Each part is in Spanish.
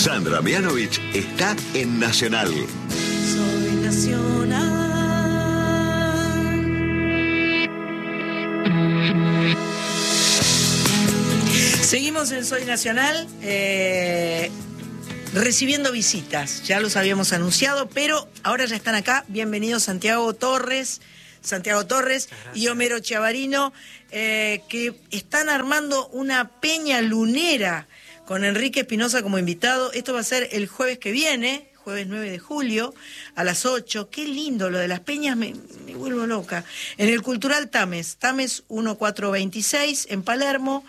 Sandra Mianovich está en Nacional. Soy Nacional. Seguimos en Soy Nacional, recibiendo visitas. Ya los habíamos anunciado, pero ahora ya están acá. Bienvenidos Santiago Torres y Homero Chiavarino, que están armando una peña lunera con Enrique Espinosa como invitado. Esto va a ser el jueves que viene, jueves 9 de julio, a las 8. Qué lindo, lo de las peñas, me vuelvo loca. En el Cultural Tames 1426, en Palermo.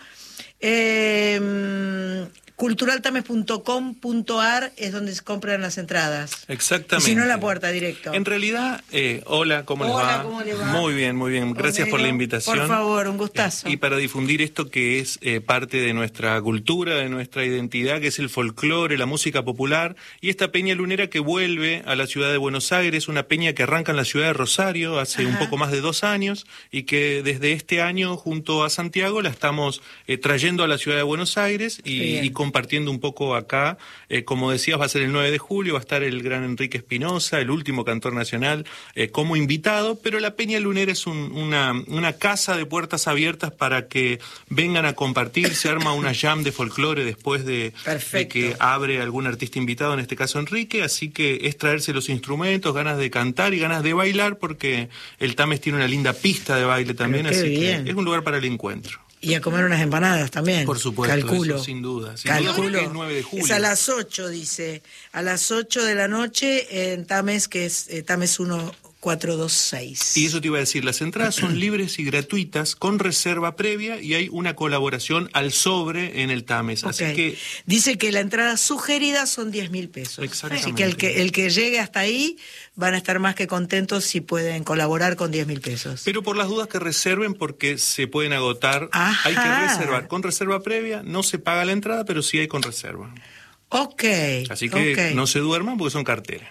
Culturaltames.com.ar es donde se compran las entradas. Exactamente. Y si no, en la puerta, directo. En realidad, hola, ¿cómo les va? ¿Cómo le va? Muy bien, muy bien. Gracias por la invitación. Por favor, un gustazo. Y para difundir esto que es parte de nuestra cultura, de nuestra identidad, que es el folclore, la música popular, y esta peña lunera que vuelve a la ciudad de Buenos Aires, una peña que arranca en la ciudad de Rosario hace un poco más de 2 años, y que desde este año, junto a Santiago, la estamos trayendo a la ciudad de Buenos Aires y compartiendo un poco acá. Como decías, va a ser el 9 de julio, va a estar el gran Enrique Espinosa, el último cantor nacional, como invitado, pero la Peña Lunera es una casa de puertas abiertas para que vengan a compartir. Se arma una jam de folclore después de que abre algún artista invitado, en este caso Enrique, así que es traerse los instrumentos, ganas de cantar y ganas de bailar, porque el Tames tiene una linda pista de baile también, así que es un lugar para el encuentro. Y a comer unas empanadas también. Por supuesto, calculo. Eso, sin duda. Calculo. Es 9 de julio. Es a las 8, dice. A las 8 de la noche en Tames, que es Tames 1426. Y eso te iba a decir, las entradas son libres y gratuitas, con reserva previa, y hay una colaboración al sobre en el Tames. Así que dice que la entrada sugerida son 10.000 pesos. Exactamente. Así que el que llegue hasta ahí van a estar más que contentos si pueden colaborar con 10.000 pesos. Pero por las dudas que reserven, porque se pueden agotar. Ajá. Hay que reservar con reserva previa, no se paga la entrada, pero sí hay con reserva. Así que no se duerman porque son carteras.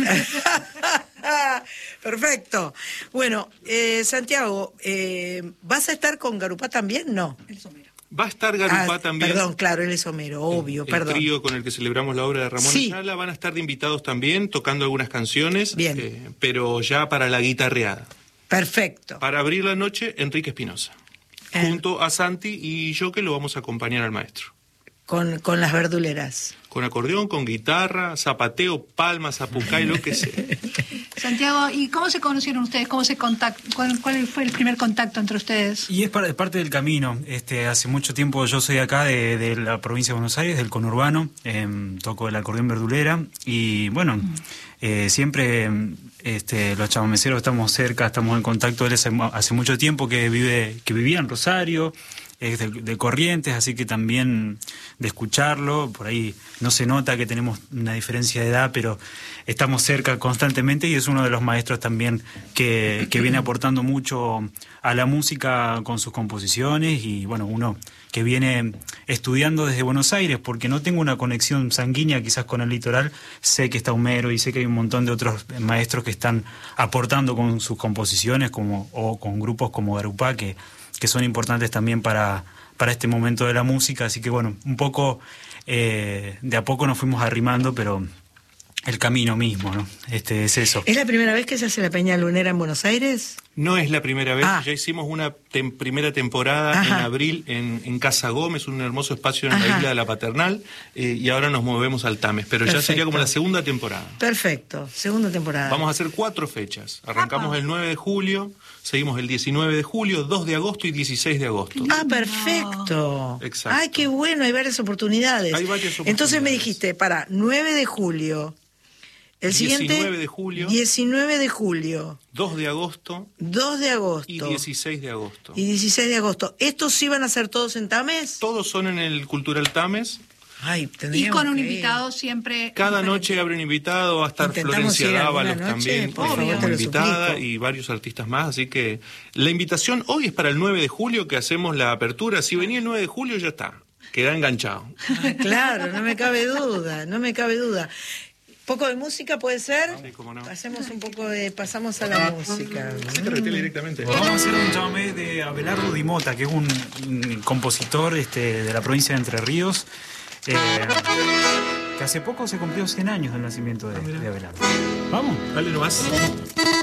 Perfecto. Bueno, Santiago, ¿vas a estar con Garupá también? No. El somero. Va a estar Garupá también. Perdón, claro, él es Homero, obvio, el trío con el que celebramos la obra de Ramón Ayala van a estar de invitados también, tocando algunas canciones, pero ya para la guitarreada. Perfecto. Para abrir la noche, Enrique Espinosa, junto a Santi y yo, que lo vamos a acompañar al maestro. Con las verduleras. Con acordeón, con guitarra, zapateo, palmas, zapucay, lo que sea. Santiago, ¿y cómo se conocieron ustedes? ¿Cuál fue el primer contacto entre ustedes? Y es parte del camino. Hace mucho tiempo yo soy acá de la provincia de Buenos Aires, del conurbano, toco el acordeón verdulera y bueno, siempre los chamameceros estamos cerca, estamos en contacto. Él hace mucho tiempo que vivía en Rosario, de Corrientes, así que también de escucharlo, por ahí no se nota que tenemos una diferencia de edad, pero estamos cerca constantemente y es uno de los maestros también que viene aportando mucho a la música con sus composiciones y bueno, uno que viene estudiando desde Buenos Aires, porque no tengo una conexión sanguínea quizás con el litoral, sé que está Homero y sé que hay un montón de otros maestros que están aportando con sus composiciones o con grupos como Garupá que son importantes también para este momento de la música, así que bueno, un poco de a poco nos fuimos arrimando, pero el camino mismo, ¿no? Es eso. ¿Es la primera vez que se hace la Peña Lunera en Buenos Aires? No es la primera vez, ya hicimos una primera temporada en abril en Casa Gómez, un hermoso espacio en la isla de la Paternal, y ahora nos movemos al Tames, pero ya sería como la segunda temporada. Perfecto, segunda temporada. Vamos a hacer 4 fechas, arrancamos el 9 de julio, seguimos el 19 de julio, 2 de agosto y 16 de agosto. Ah, perfecto. Exacto. Ay, qué bueno, hay varias oportunidades. Hay varias oportunidades. Entonces me dijiste, 9 de julio... El siguiente, 19 de julio. 19 de julio. 2 de agosto. 2 de agosto. Y 16 de agosto. Y 16 de agosto. ¿Estos sí van a ser todos en Tames? Todos son en el Cultural Tames. Ay, y con un invitado siempre. Cada noche abre un invitado, va a estar Florencia Dávalos también como invitada y varios artistas más, así que la invitación hoy es para el 9 de julio que hacemos la apertura. Si venía el 9 de julio ya está, queda enganchado. Claro, no me cabe duda. ¿Poco de música puede ser? Sí, cómo no. Hacemos un poco de... Pasamos a la música. Directamente. Vamos a hacer un chamamé de Abelardo Di Mota, que es un compositor de la provincia de Entre Ríos, que que hace poco se cumplió 100 años del nacimiento de Abelardo. Vamos. Dale nomás.